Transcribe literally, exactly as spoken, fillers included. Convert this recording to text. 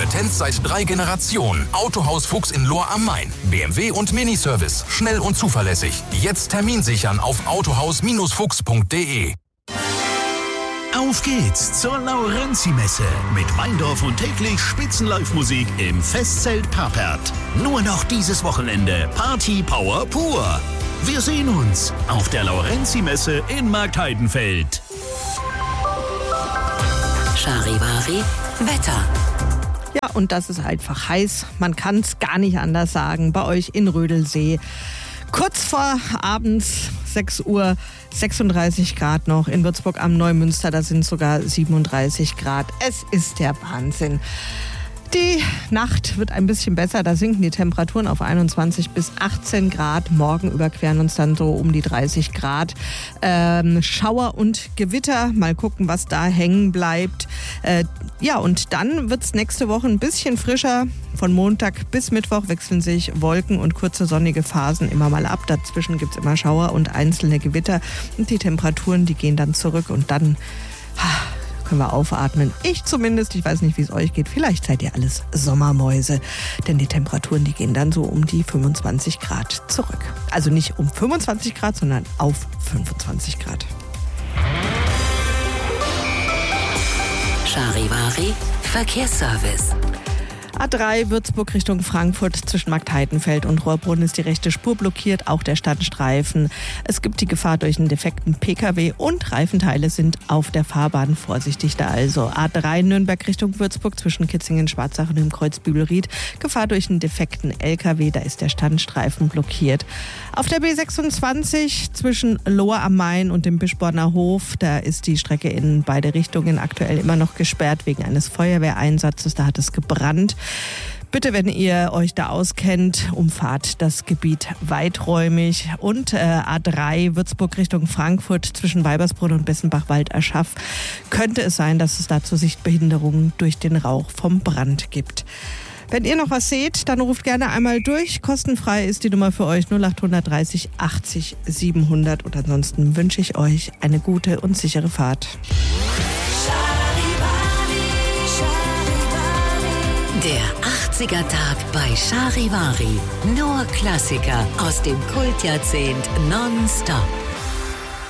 Kompetenz seit drei Generationen. Autohaus Fuchs in Lohr am Main. B M W und Miniservice. Schnell und zuverlässig. Jetzt Termin sichern auf autohaus Fuchs punkt de. Auf geht's zur Laurenzi-Messe mit Weindorf und täglich Spitzen-Live-Musik im Festzelt Papert. Nur noch dieses Wochenende Party Power pur. Wir sehen uns auf der Laurenzi-Messe in Marktheidenfeld. Charivari Wetter. Ja, und das ist einfach heiß. Man kann es gar nicht anders sagen. Bei euch in Rödelsee. Kurz vor abends, sechs Uhr, sechsunddreißig Grad noch. In Würzburg am Neumünster, da sind sogar siebenunddreißig Grad. Es ist der Wahnsinn. Die Nacht wird ein bisschen besser, da sinken die Temperaturen auf einundzwanzig bis achtzehn Grad. Morgen überqueren uns dann so um die dreißig Grad. Ähm, Schauer und Gewitter, mal gucken, was da hängen bleibt. Äh, ja, und dann wird's nächste Woche ein bisschen frischer. Von Montag bis Mittwoch wechseln sich Wolken und kurze sonnige Phasen immer mal ab. Dazwischen gibt's immer Schauer und einzelne Gewitter. Und die Temperaturen, die gehen dann zurück und dann können wir aufatmen. Ich zumindest, ich weiß nicht, wie es euch geht. Vielleicht seid ihr alles Sommermäuse. Denn die Temperaturen, die gehen dann so um die fünfundzwanzig Grad zurück. Also nicht um fünfundzwanzig Grad, sondern auf fünfundzwanzig Grad. Charivari Verkehrsservice. A drei Würzburg Richtung Frankfurt zwischen Marktheidenfeld und Rohrbrunn ist die rechte Spur blockiert, auch der Standstreifen. Es gibt die Gefahr durch einen defekten Pkw und Reifenteile sind auf der Fahrbahn. Vorsichtig da also. A drei Nürnberg Richtung Würzburg zwischen Kitzingen, Schwarzach und dem Kreuz Bühlried. Gefahr durch einen defekten L K W, da ist der Standstreifen blockiert. Auf der B sechsundzwanzig zwischen Lohr am Main und dem Bischborner Hof, da ist die Strecke in beide Richtungen aktuell immer noch gesperrt wegen eines Feuerwehreinsatzes. Da hat es gebrannt. Bitte, wenn ihr euch da auskennt, umfahrt das Gebiet weiträumig. Und äh, A drei Würzburg Richtung Frankfurt zwischen Weibersbrunn und Bessenbach-Walderschaff könnte es sein, dass es dazu Sichtbehinderungen durch den Rauch vom Brand gibt. Wenn ihr noch was seht, dann ruft gerne einmal durch. Kostenfrei ist die Nummer für euch null acht dreißig achtzig siebenhundert. Und ansonsten wünsche ich euch eine gute und sichere Fahrt. Der achtziger-Tag bei Charivari. Nur Klassiker aus dem Kultjahrzehnt nonstop.